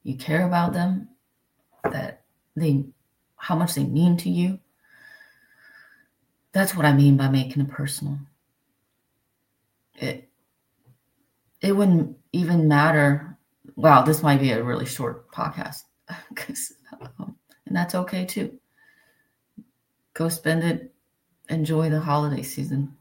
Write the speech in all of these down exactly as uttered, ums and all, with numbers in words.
you care about them, that they, how much they mean to you. That's what I mean by making it personal. It, it wouldn't even matter. Wow, this might be a really short podcast, because, um, and that's okay too. Go spend it, enjoy the holiday season.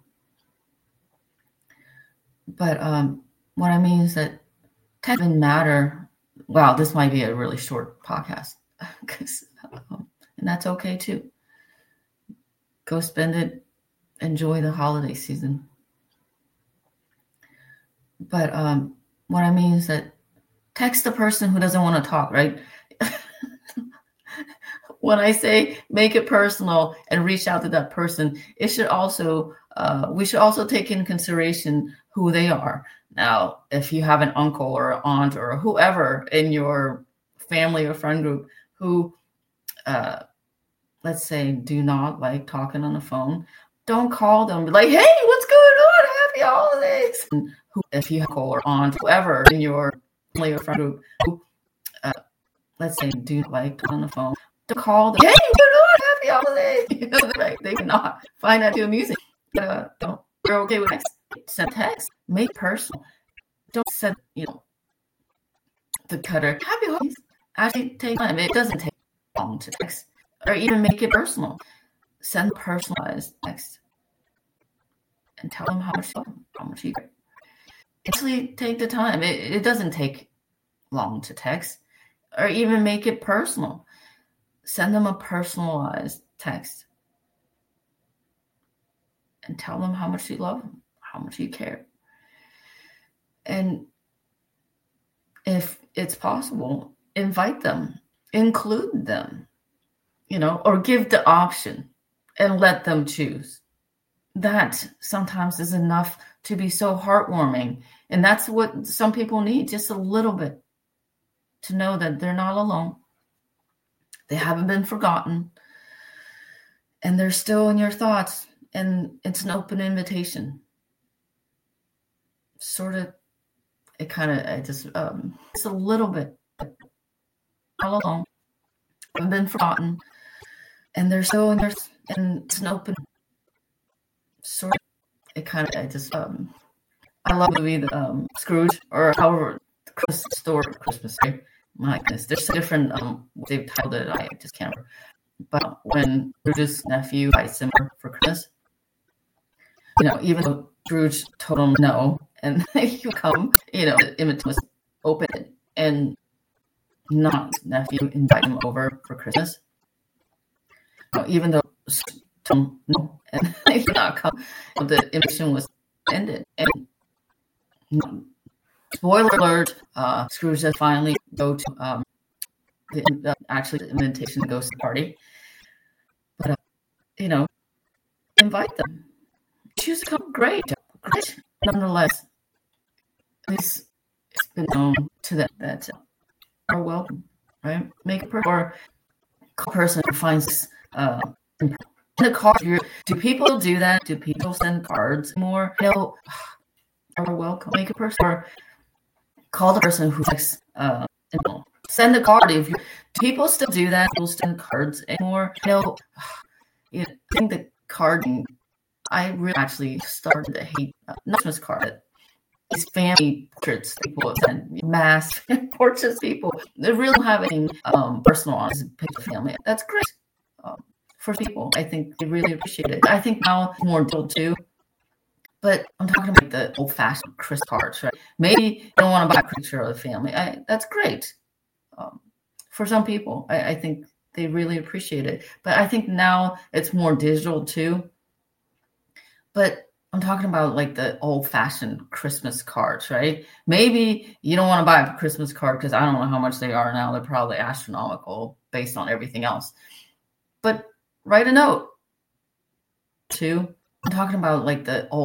But um, what I mean is that it doesn't matter. Wow, this might be a really short podcast, because, um, and that's okay too. Go spend it, enjoy the holiday season. But um, what I mean is that text the person who doesn't want to talk, right? When I say make it personal and reach out to that person, it should also, uh, we should also take in consideration who they are. Now, if you have an uncle or an aunt or whoever in your family or friend group who, uh, let's say, do not like talking on the phone, don't call them. Be like, hey, what's going on? Happy holidays. And who, if you have an uncle or aunt, whoever in your family or friend group who, uh, let's say, do not like talking on the phone, don't call them. Hey, what's going on? Happy holidays. You know, like, they cannot find that too amusing. But, uh, don't, you're okay with text. Send text. Make it personal. Don't send, you know, the cutter. Happy holidays. Actually, take time. It doesn't take long to text, or even make it personal. Send personalized text and tell them how much you love them, how much you care. Actually, take the time. It, it doesn't take long to text, or even make it personal. Send them a personalized text and tell them how much you love them, how much you care. And if it's possible, invite them, include them, you know, or give the option and let them choose. That sometimes is enough to be so heartwarming. And that's what some people need, just a little bit, to know that they're not alone. They haven't been forgotten, and they're still in your thoughts, and it's an open invitation. Sort of, it kind of, I just, um, just a little bit, not alone, haven't been forgotten, and they're still in your, and it's an open, sort of, it kind of, I just, um, I love the movie, um, Scrooge, or however, the Christmas story, Christmas, right? My goodness, there's different, um, they've titled it, I just can't remember. But when Scrooge's nephew buys him for Christmas, you know, even though Scrooge told him no, and you come, you know, the invitation was open, and not nephew invite him over for Christmas. You know, even though Scrooge told him no, and he not come, the invitation was ended. And you know, spoiler alert, uh, Scrooge does finally go to, um, the, uh, actually the invitation goes to the party. But, uh, you know, invite them. Choose to come, great, great. Nonetheless, at least it's been known to them that uh, are welcome, right? Make a person, or a person who finds, uh, in a card. Do people do that? Do people send cards more? You know, are welcome. Make a person, or call the person who likes, uh, you know, send a card. If you, do people still do that? People send cards anymore? You know, you know, I think the card, I really actually started to hate uh, not Christmas card. These family portraits people send, mass portraits people. They really don't have any um, personalized picture family. That's great um, for people. I think they really appreciate it. I think now it's more digital too. But I'm talking about the old-fashioned Christmas cards, right? Maybe you don't want to buy a picture of the family. I, that's great. Um, for some people, I, I think they really appreciate it. But I think now it's more digital too. But I'm talking about like the old-fashioned Christmas cards, right? Maybe you don't want to buy a Christmas card because I don't know how much they are now. They're probably astronomical based on everything else. But write a note too. I'm talking about like the old